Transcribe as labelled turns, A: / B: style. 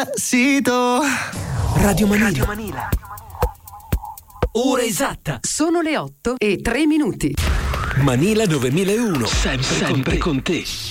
A: Sito
B: Radio Manila. Ora esatta.
C: Sono le 8:03.
B: Manila 9001. Sempre con te.